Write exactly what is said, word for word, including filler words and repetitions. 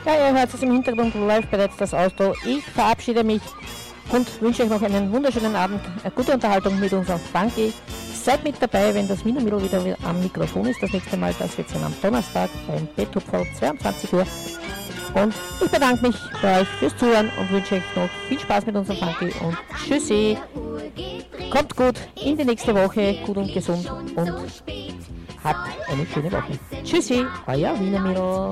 Ja, ihr hört es im Hintergrund, läuft bereits das Auto. Ich verabschiede mich und wünsche euch noch einen wunderschönen Abend, eine gute Unterhaltung mit unserem Funky. Seid mit dabei, wenn das Wiener wieder am Mikrofon ist. Das nächste Mal, das wird sein am Donnerstag beim B-Tupferl, zweiundzwanzig Uhr. Und ich bedanke mich bei euch fürs Zuhören und wünsche euch noch viel Spaß mit unserem Funky und tschüssi. Kommt gut in die nächste Woche, gut und gesund und habt eine schöne Woche. Tschüssi, euer Wiener Mädel.